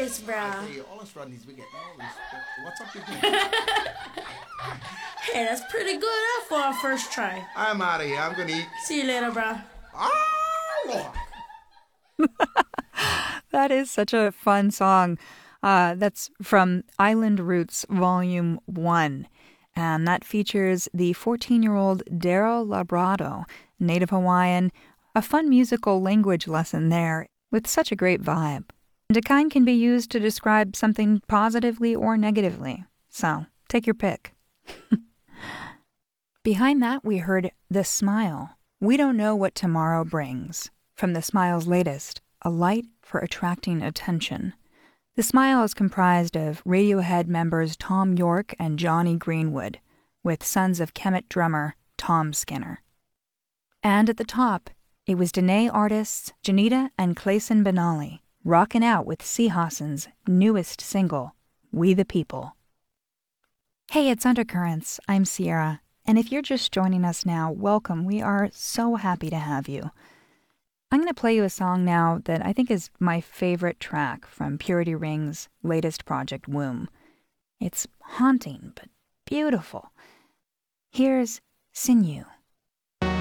this, I bruh. tell you, all us Rodneys, we get all this. What's up with you? Hey, that's pretty good for our first try. I'm out of here. I'm gonna eat. See you later, bruh. Ah, Lord. That is such a fun song. That's from Island Roots Volume 1. And that features the 14-year-old Daryl Labrado, native Hawaiian, a fun musical language lesson there with such a great vibe. And a kind can be used to describe something positively or negatively. So, take your pick. Behind that, we heard The Smile. We don't know what tomorrow brings. From The Smile's latest, A Light for Attracting Attention. The Smile is comprised of Radiohead members Tom York and Johnny Greenwood, with Sons of Kemet drummer Tom Skinner. And at the top, it was Dene artists Janita and Clayson Benali rocking out with Seahassen's newest single, We the People. Hey, it's Undercurrents. I'm Sierra, and if you're just joining us now, welcome. We are so happy to have you. I'm going to play you a song now that I think is my favorite track from Purity Ring's latest project, Womb. It's haunting, but beautiful. Here's Sinew.